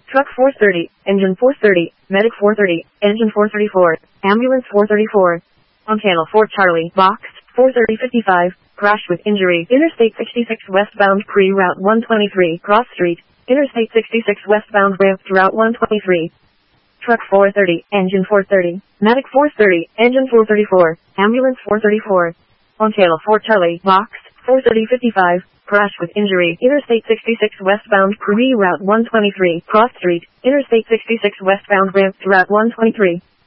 Truck 430, Engine 430, Medic 430, Engine 434, Ambulance 434. On Channel 4 Charlie, Box 43055, crash with injury. Interstate 66 westbound pre-route 123, cross street. Interstate 66 westbound ramp to route 123. Truck 430, Engine 430, Medic 430, Engine 434, Ambulance 434. On Channel 4 Charlie, Box 43055, crash with injury. Interstate 66 westbound pre-route 123, cross street. Interstate 66 westbound ramp to route 123.